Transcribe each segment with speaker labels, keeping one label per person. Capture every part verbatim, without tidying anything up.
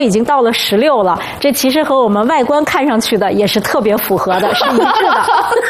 Speaker 1: 已经到了十六了，这其实和我们外观看上去的也是特别符合的，是一致的。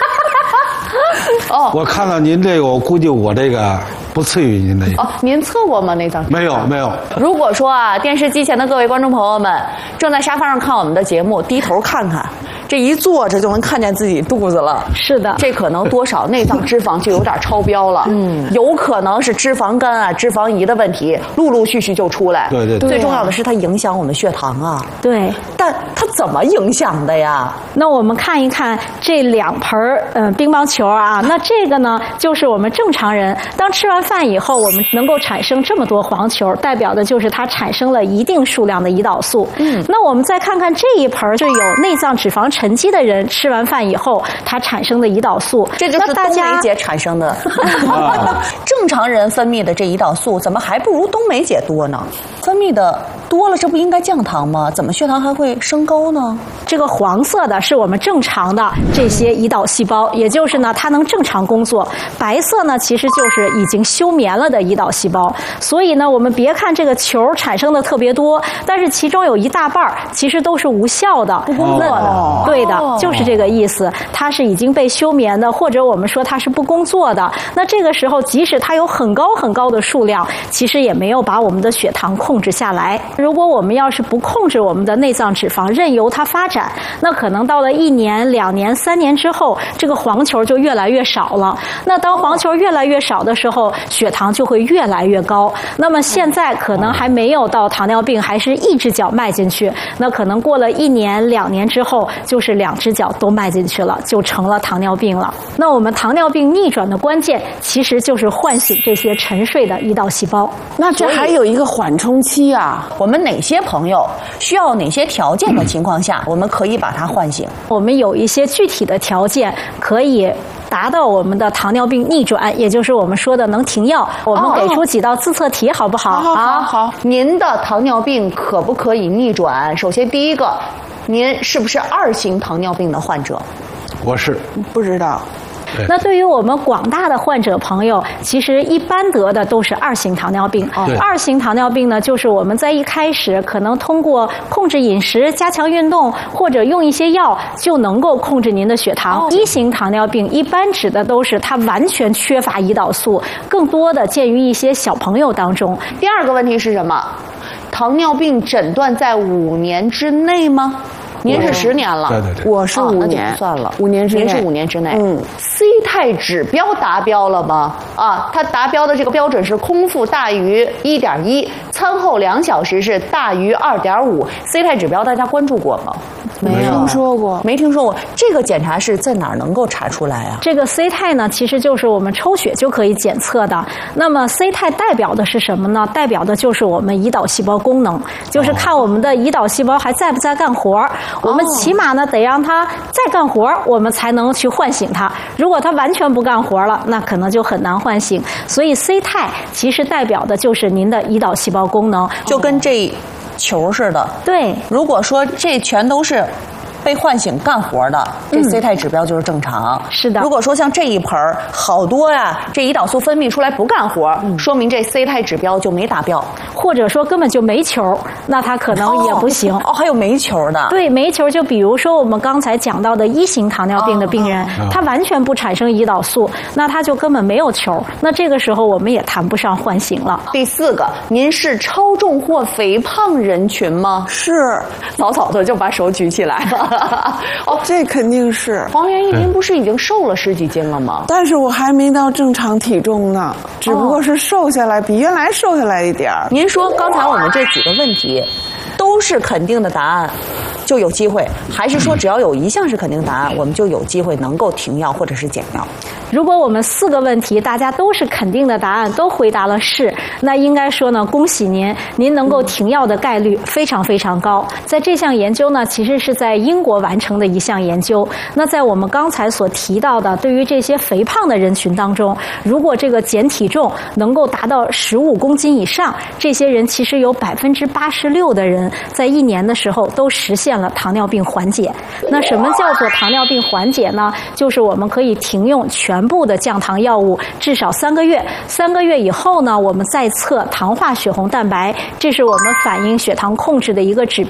Speaker 2: 哦，
Speaker 3: 我看到您这个，我估计我这个不次于您那个。
Speaker 2: 哦，您测过吗？内脏脂肪？
Speaker 3: 没有，没有。
Speaker 2: 如果说啊，电视机前的各位观众朋友们正在沙发上看我们的节目，低头看看，这一坐着就能看见自己肚子了。
Speaker 1: 是的，
Speaker 2: 这可能多少内脏脂肪就有点超标了。嗯，有可能是脂肪肝啊、脂肪胰的问题，陆陆续续就出来。
Speaker 3: 对对对。
Speaker 2: 最重要的是它影响我们血糖啊。
Speaker 1: 对。
Speaker 2: 但它怎么影响的呀？
Speaker 1: 那我们看一看这两盆嗯、呃、乒乓球啊，那这个呢就是我们正常人当吃完饭以后，我们能够产生这么多黄球，代表的就是它产生了一定数量的胰岛素。嗯，那我们再看看这一盆是有内脏脂肪沉积的人吃完饭以后，它产生的胰岛素，
Speaker 2: 这就是冬梅姐产生的。正常人分泌的这胰岛素怎么还不如冬梅姐多呢？分泌的多了，这不应该降糖吗？怎么血糖还会升高呢？
Speaker 1: 这个黄色的是我们正常的这些胰岛细胞，也就是呢它能正常工作。白色呢其实就是已经休眠了的胰岛细胞。所以呢我们别看这个球产生的特别多，但是其中有一大半其实都是无效的。不工作的。对的，就是这个意思。它是已经被休眠的，或者我们说它是不工作的。那这个时候即使它有很高很高的数量，其实也没有把我们的血糖控制下来。如果我们要是不控制我们的内脏脂肪，任由它发展，那可能到了一年、两年、三年之后，这个黄球就越来越少了。那当黄球越来越少的时候，血糖就会越来越高。那么现在可能还没有到糖尿病，还是一只脚迈进去，那可能过了一年、两年之后，就是两只脚都迈进去了，就成了糖尿病了。那我们糖尿病逆转的关键，其实就是唤醒这些沉睡的胰岛细胞。
Speaker 4: 那这还有一个缓冲期啊。
Speaker 2: 我们哪些朋友需要哪些条件的情况下，我们可以把它唤醒？
Speaker 1: 我们有一些具体的条件可以达到我们的糖尿病逆转，也就是我们说的能停药。我们给出几道自测题好不好？
Speaker 4: 好好好。
Speaker 2: 您的糖尿病可不可以逆转？首先第一个，您是不是二型糖尿病的患者？
Speaker 3: 我是。
Speaker 4: 不知道。
Speaker 1: 那对于我们广大的患者朋友，其实一般得的都是二型糖尿病。二型糖尿病呢，就是我们在一开始可能通过控制饮食、加强运动或者用一些药就能够控制您的血糖。一型糖尿病一般指的都是它完全缺乏胰岛素，更多的见于一些小朋友当中。
Speaker 2: 第二个问题是什么？糖尿病诊断在五年之内吗？您是十年了，
Speaker 3: 对对对，
Speaker 4: 我是五年，
Speaker 2: 哦、那就不算了，
Speaker 4: 五年之内，
Speaker 2: 您是五年之内。
Speaker 4: 嗯
Speaker 2: ，C 肽指标达标了吗？啊，它达标的这个标准是空腹大于一点一，餐后两小时是大于二点五。C 肽指标大家关注过吗？
Speaker 4: 没听说过，
Speaker 2: 没听说过。这个检查是在哪儿能够查出来啊？
Speaker 1: 这个 C 肽呢，其实就是我们抽血就可以检测的。那么 C 肽代表的是什么呢？代表的就是我们胰岛细胞功能，就是看我们的胰岛细胞还在不在干活。我们起码呢得让它再干活，我们才能去唤醒它。如果它完全不干活了，那可能就很难唤醒。所以 C 肽其实代表的就是您的胰岛细胞功能，
Speaker 2: 就跟这球似的。
Speaker 1: 对，
Speaker 2: 如果说这全都是被唤醒干活的，这 C 肽指标就是正常。
Speaker 1: 嗯、是的。
Speaker 2: 如果说像这一盆好多呀，这胰岛素分泌出来不干活，嗯、说明这 C 肽指标就没达标，
Speaker 1: 或者说根本就没球，那它可能也不行。
Speaker 2: 哦，哦还有没球的。
Speaker 1: 对，没球就比如说我们刚才讲到的一型糖尿病的病人，哦、他完全不产生胰岛素，那他就根本没有球。那这个时候我们也谈不上唤醒了。
Speaker 2: 第四个，您是超重或肥胖人群吗？
Speaker 4: 是，
Speaker 2: 早早的就把手举起来了。
Speaker 4: 哦，这肯定是。
Speaker 2: 黄元义，您不是已经瘦了十几斤了吗？
Speaker 4: 但是我还没到正常体重呢，只不过是瘦下来，比原来瘦下来一点儿。
Speaker 2: 您说刚才我们这几个问题都是肯定的答案，就有机会，还是说只要有一项是肯定答案，我们就有机会能够停药或者是减药？
Speaker 1: 如果我们四个问题大家都是肯定的答案，都回答了是，那应该说呢，恭喜您，您能够停药的概率非常非常高。在这项研究呢，其实是在英国完成的一项研究。那在我们刚才所提到的，对于这些肥胖的人群当中，如果这个减体重能够达到十五公斤以上，这些人其实有百分之八十六的人在一年的时候都实现了糖尿病缓解。那什么叫做糖尿病缓解呢？就是我们可以停用全全部的降糖药物至少三个月。三个月以后呢，我们再测糖化血红蛋白，这是我们反映血糖控制的一个指标。